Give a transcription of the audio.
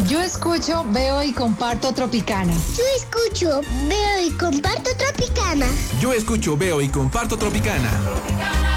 Yo escucho, veo y comparto Tropicana. Yo escucho, veo y comparto Tropicana. Yo escucho, veo y comparto Tropicana.